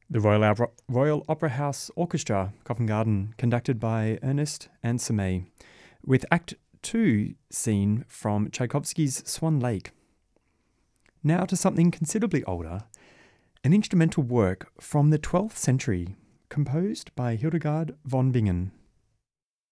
The Royal Opera House Orchestra, Covent Garden, conducted by Ernest Ansermet, with Act 2 scene from Tchaikovsky's Swan Lake. Now to something considerably older, an instrumental work from the 12th century, composed by Hildegard von Bingen.